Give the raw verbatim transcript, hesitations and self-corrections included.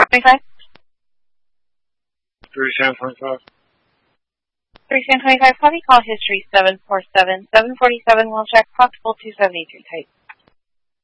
twenty-five? thirty-seven twenty-five. thirty-seven twenty-five, copy, call history seven four seven, seven forty-seven, Welsh X, possible two seventy-three type.